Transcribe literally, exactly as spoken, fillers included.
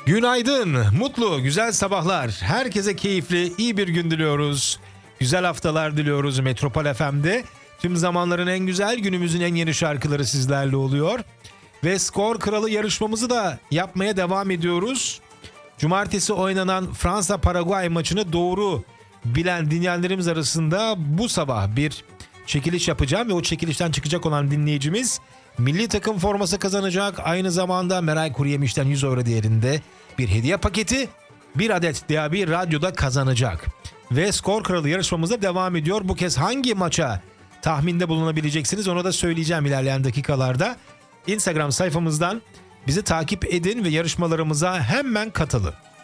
Günaydın, mutlu, güzel sabahlar. Herkese keyifli, iyi bir gün diliyoruz. Güzel haftalar diliyoruz Metropol F M'de. Tüm zamanların en güzel, günümüzün en yeni şarkıları sizlerle oluyor. Ve Skor Kralı yarışmamızı da yapmaya devam ediyoruz. Cumartesi oynanan Fransa-Paraguay maçını doğru bilen dinleyenlerimiz arasında bu sabah bir çekiliş yapacağım. Ve o çekilişten çıkacak olan dinleyicimiz milli takım forması kazanacak. Aynı zamanda Meral Kuruyemiş'ten yüz euro değerinde bir hediye paketi, bir adet D A B radyoda kazanacak. Ve Skor Kralı yarışmamıza devam ediyor. Bu kez hangi maça tahminde bulunabileceksiniz onu da söyleyeceğim ilerleyen dakikalarda. Instagram sayfamızdan bizi takip edin ve yarışmalarımıza hemen katılın.